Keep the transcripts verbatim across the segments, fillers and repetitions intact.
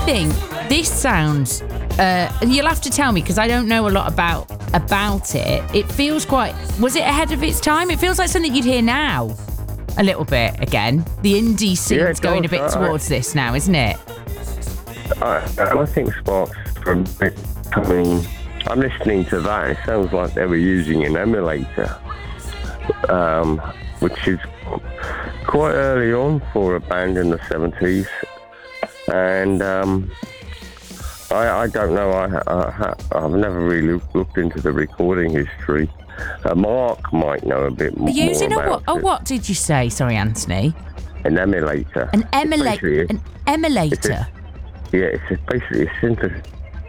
think this sounds... Uh, you'll have to tell me because I don't know a lot about about it. It feels quite... Was it ahead of its time? It feels like something you'd hear now. A little bit, again. The indie scene's Yeah, going a does, bit uh, towards this now, isn't it? I, I think Sparks from coming. I'm listening to that. It sounds like they were using an emulator, um, which is quite early on for a band in the seventies. And um, I, I don't know. I, I, I've never really looked into the recording history. Uh, Mark might know a bit more Using a about what? A it. what did you say? Sorry, Anthony. An emulator. An emulator. Basically, An emulator. Yeah, it's a, basically a synthesis.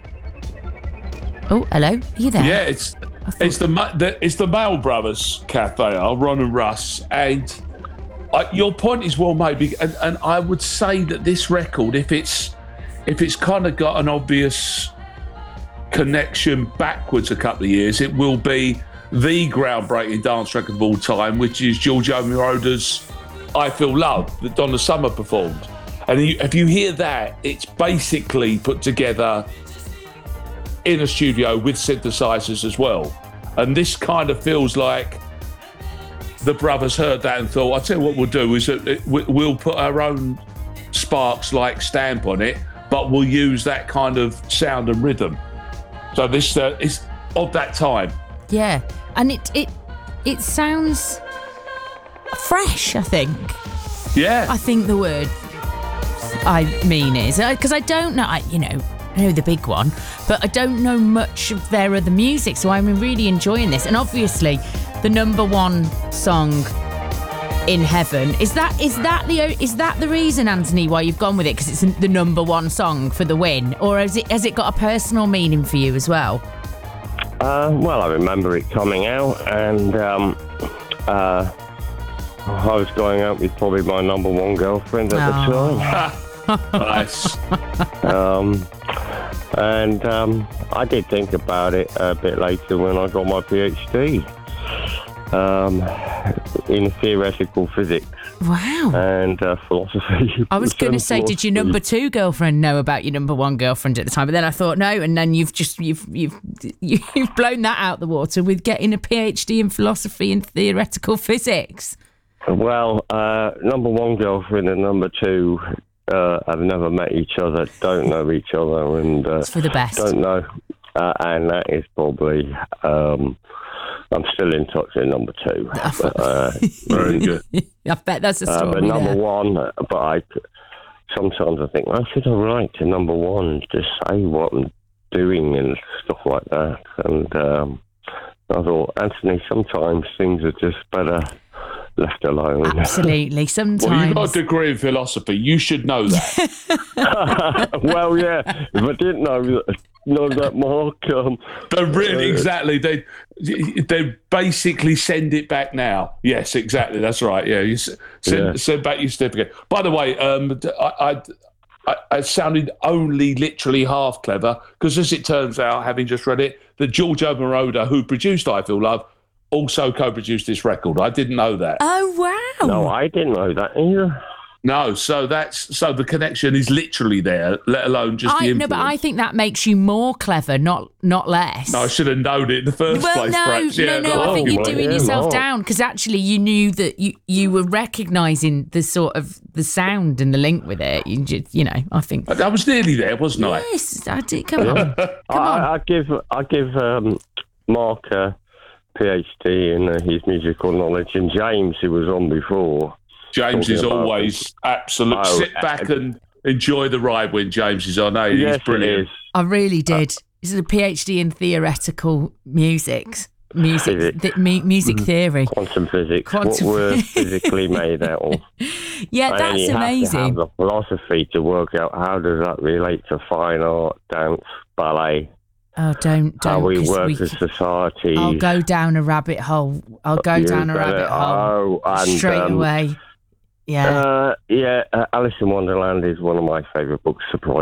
Oh, hello. Are you there? Yeah, it's it's the, Ma- the it's the Mail Brothers Cafe, are Ron and Russ, and I, your point is well made. be- And, and I would say that this record, if it's if it's kind of got an obvious connection backwards a couple of years, it will be the groundbreaking dance record of all time, which is Giorgio Moroder's "I Feel Love" that Donna Summer performed. And you, if you hear that, it's basically put together in a studio with synthesizers as well. And this kind of feels like the brothers heard that and thought, I'll tell you what we'll do is that it- we- we'll put our own Sparks-like stamp on it, but we'll use that kind of sound and rhythm. So this uh, is of that time. Yeah. And it it it sounds fresh, I think. Yeah. I think the word I mean is because I don't know. I, you know, I know the big one, but I don't know much of their other music. So I'm really enjoying this. And obviously, the number one song in heaven is that is that the is that the reason, Anthony, why you've gone with it? Because it's the number one song for the win, or has it has it got a personal meaning for you as well? Uh, well, I remember it coming out, and um, uh, I was going out with probably my number one girlfriend at Oh. the time. Nice. Um, and um, I did think about it a bit later when I got my PhD um, in theoretical physics Wow. and uh, philosophy. I was going to say, did your number two girlfriend know about your number one girlfriend at the time? But then I thought no, and then you've just you've you've you've blown that out the water with getting a PhD in philosophy and theoretical physics. Well, uh, number one girlfriend and number two uh, have never met each other, don't know each other, and uh, It's for the best. don't know. Uh, and that is probably, um, I'm still in touch with number two. But, uh, Very good. I bet that's a uh, story but number there. one, uh, but I sometimes I think, I should I write to number one and just say what I'm doing and stuff like that. And um, I thought, Anthony, sometimes things are just better left alone. Absolutely. Sometimes. Well, you've got a degree in philosophy. You should know that. Well, yeah, if I didn't know that, know that Mark... Um, But really, uh, exactly. They they basically send it back now. Yes, exactly. That's right. Yeah, you s- send, Yeah. send back your certificate. By the way, um, I, I, I, I sounded only literally half clever because, as it turns out, having just read it, that Giorgio Moroder, who produced "I Feel Love," also co-produced this record. I didn't know that. Oh wow. no, I didn't know that either. No, so that's so the connection is literally there, let alone just the I, influence. no, but I think that makes you more clever, not not less. No, I should have known it in the first well, place. no, perhaps. no, Yeah, no. I Oh, think you're well, doing yeah, yourself no. down because actually you knew that you you were recognising the sort of the sound and the link with it. You just, you know, I think. I was nearly there, wasn't I? Yes, I did. Come on, come I, on. I give I give um, Mark a PhD in uh, his musical knowledge, and James, who was on before. James is Talking about- always absolute. Oh, Sit back and enjoy the ride when James is on. Eh? He's Yes, brilliant. it is. I really did. This is a PhD in theoretical music, music, Physics. th- mu- music theory. Quantum physics. Quantum- What we're physically made out of. Yeah, And that's you have to have amazing. the philosophy to work out how does that relate to fine art, dance, ballet, Oh, don't, don't. how we 'cause work we as c- society. I'll go down a rabbit hole. I'll go You down a better- rabbit hole oh, and, straight um, away. Yeah. Uh, yeah, uh, Alice in Wonderland is one of my favourite books, surprisingly.